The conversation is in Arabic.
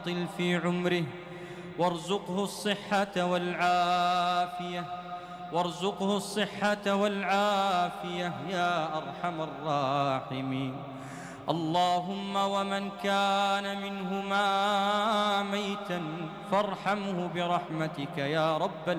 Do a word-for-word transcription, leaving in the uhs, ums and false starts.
طل في عمره وارزقه الصحة والعافية وارزقه الصحة والعافية يا أرحم الراحمين. اللهم ومن كان منهما ميتا فارحمه برحمتك يا رب